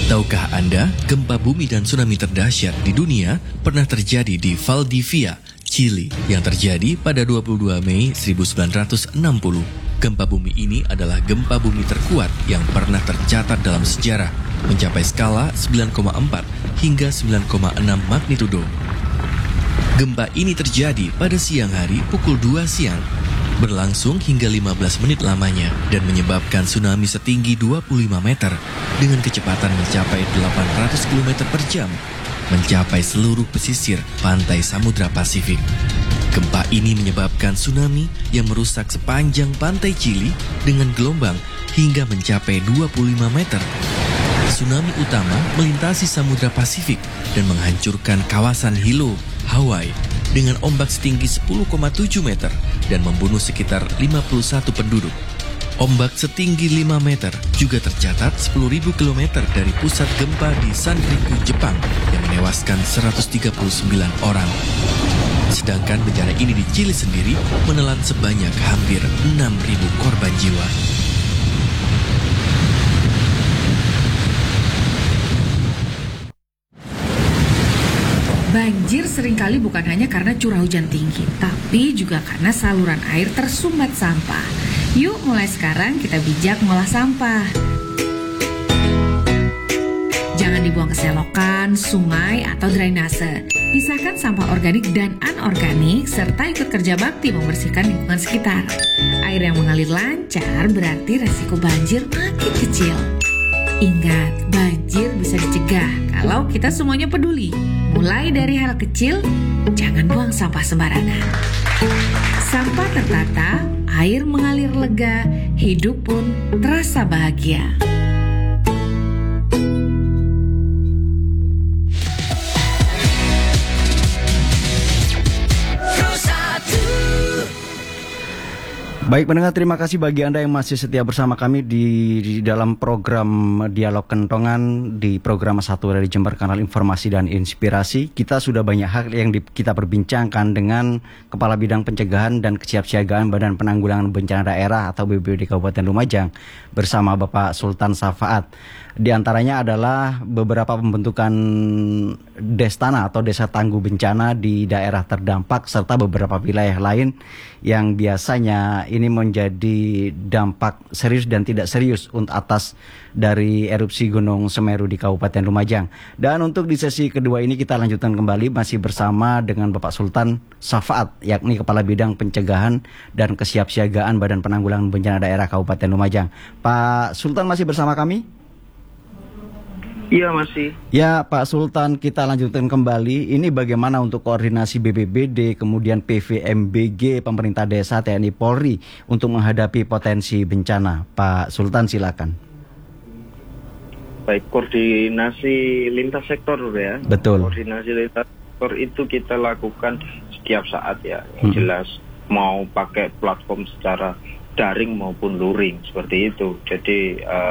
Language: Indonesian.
Tahukah Anda, gempa bumi dan tsunami terdahsyat di dunia pernah terjadi di Valdivia, Chili, yang terjadi pada 22 Mei 1960. Gempa bumi ini adalah gempa bumi terkuat yang pernah tercatat dalam sejarah, mencapai skala 9,4 hingga 9,6 magnitudo. Gempa ini terjadi pada siang hari pukul 2 siang, berlangsung hingga 15 menit lamanya dan menyebabkan tsunami setinggi 25 meter dengan kecepatan mencapai 800 km per jam, mencapai seluruh pesisir pantai Samudra Pasifik. Gempa ini menyebabkan tsunami yang merusak sepanjang pantai Chili dengan gelombang hingga mencapai 25 meter. Tsunami utama melintasi Samudra Pasifik dan menghancurkan kawasan Hilo, Hawaii, dengan ombak setinggi 10,7 meter dan membunuh sekitar 51 penduduk. Ombak setinggi 5 meter juga tercatat 10.000 km dari pusat gempa di Sanriku, Jepang, yang menewaskan 139 orang. Sedangkan bencana ini di Chili sendiri menelan sebanyak hampir 6.000 korban jiwa. Banjir seringkali bukan hanya karena curah hujan tinggi, tapi juga karena saluran air tersumbat sampah. Yuk mulai sekarang kita bijak ngolah sampah. Jangan dibuang ke selokan, sungai, atau drainase. Pisahkan sampah organik dan anorganik, serta ikut kerja bakti membersihkan lingkungan sekitar. Air yang mengalir lancar berarti resiko banjir makin kecil. Ingat, banjir bisa dicegah kalau kita semuanya peduli. Mulai dari hal kecil, jangan buang sampah sembarangan. Sampah tertata, air mengalir lega, hidup pun terasa bahagia. Baik pendengar, terima kasih bagi Anda yang masih setia bersama kami di dalam program Dialog Kentongan di program 1 dari Jember, Kanal Informasi dan Inspirasi. Kita sudah banyak hal yang kita perbincangkan dengan Kepala Bidang Pencegahan dan Kesiapsiagaan Badan Penanggulangan Bencana Daerah atau BPBD Kabupaten Lumajang bersama Bapak Sultan Safaat. Di antaranya adalah beberapa pembentukan destana atau desa tangguh bencana di daerah terdampak serta beberapa wilayah lain yang biasanya ini menjadi dampak serius dan tidak serius untuk atas dari erupsi Gunung Semeru di Kabupaten Lumajang. Dan untuk di sesi kedua ini kita lanjutkan kembali masih bersama dengan Bapak Sultan Safaat, yakni Kepala Bidang Pencegahan dan Kesiapsiagaan Badan Penanggulangan Bencana Daerah Kabupaten Lumajang. Pak Sultan masih bersama kami? Iya masih. Ya Pak Sultan, kita lanjutkan kembali. Ini bagaimana untuk koordinasi BPBD, kemudian PVMBG, pemerintah desa, TNI Polri untuk menghadapi potensi bencana. Pak Sultan silakan. Baik, koordinasi lintas sektor ya. Betul. Koordinasi lintas sektor itu kita lakukan setiap saat ya. Yang jelas mau pakai platform secara daring maupun luring seperti itu. Jadi